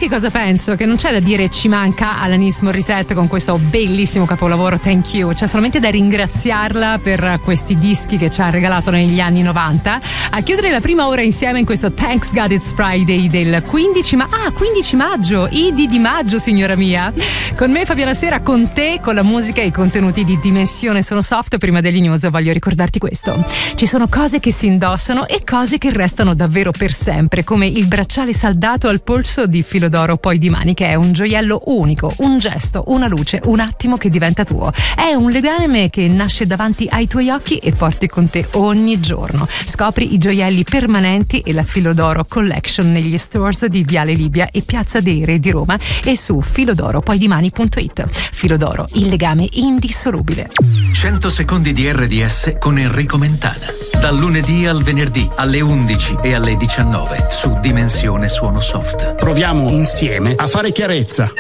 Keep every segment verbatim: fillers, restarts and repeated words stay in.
Sapete cosa penso? Che non c'è da dire ci manca Alanis Morissette con questo bellissimo capolavoro Thank You. C'è solamente da ringraziarla per questi dischi che ci ha regalato negli anni novanta. A chiudere la prima ora insieme in questo Thanks God It's Friday del quindici ma ah quindici maggio, I D di maggio, signora mia. Con me Fabiana Sera, con te, con la musica e i contenuti di Dimensione Sono Soft. Prima degli news voglio ricordarti questo: ci sono cose che si indossano e cose che restano davvero per sempre, come il bracciale saldato al polso di filo d'oro poi di mani, che è un gioiello unico, un gesto, una luce, un attimo che diventa tuo. È un legame che nasce davanti ai tuoi occhi e porti con te ogni giorno. Scopri i gioielli permanenti e la Filo d'Oro Collection negli stores di Viale Libia e Piazza dei Re di Roma e su filodoro poi di mani punto it. Filo d'Oro, il legame indissolubile. cento secondi di R D S con Enrico Mentana. Dal lunedì al venerdì alle undici e alle diciannove su Dimensione Suono Soft. Proviamo insieme a fare chiarezza.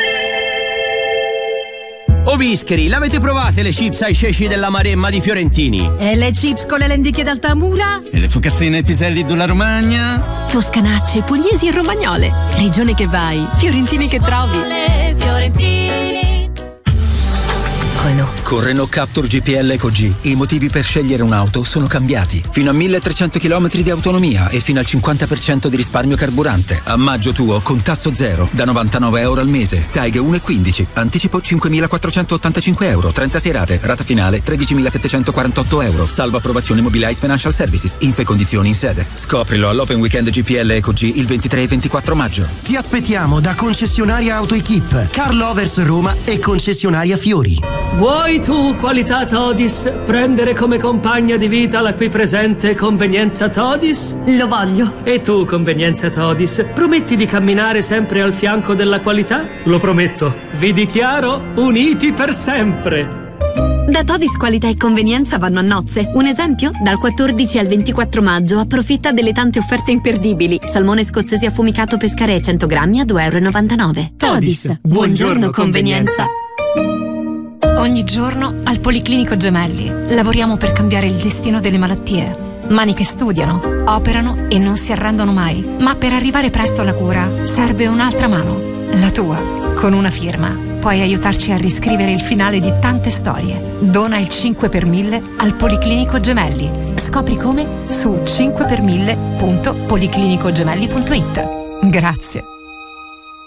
Oh bischeri, l'avete provate le chips ai ceci della Maremma di Fiorentini? E le chips con le lenticchie d'Altamura? E le focazzine e piselli della Romagna? Toscanacce, pugliesi e romagnole. Regione che vai, fiorentini che trovi. Fiorentini. Renault. Con Renault Captur G P L Eco G i motivi per scegliere un'auto sono cambiati. Fino a milletrecento chilometri di autonomia e fino al cinquanta per cento di risparmio carburante. A maggio tuo con tasso zero da novantanove euro al mese. T A I G uno e quindici. Anticipo cinquemilaquattrocentottantacinque euro. trentasei rate. Rata finale tredicimilasettecentoquarantotto euro. Salvo approvazione Mobilize Financial Services. Info e condizioni in sede. Scoprilo all'Open Weekend G P L Eco G il ventitré e ventiquattro maggio. Ti aspettiamo da concessionaria AutoEquip, Karl Lovers Roma e concessionaria Fiori. Vuoi tu, qualità Todis, prendere come compagna di vita la qui presente convenienza Todis? Lo voglio. E tu, convenienza Todis, prometti di camminare sempre al fianco della qualità? Lo prometto. Vi dichiaro uniti per sempre. Da Todis qualità e convenienza vanno a nozze. Un esempio? Dal quattordici al ventiquattro maggio approfitta delle tante offerte imperdibili. Salmone scozzese affumicato Pescarè cento grammi a due e novantanove euro. Todis, Todis. Buongiorno convenienza. Ogni giorno al Policlinico Gemelli lavoriamo per cambiare il destino delle malattie. Mani che studiano, operano e non si arrendono mai. Ma per arrivare presto alla cura serve un'altra mano, la tua. Con una firma puoi aiutarci a riscrivere il finale di tante storie. Dona il cinque per mille al Policlinico Gemelli. Scopri come su cinque per mille punto policlinicogemelli punto it. Grazie.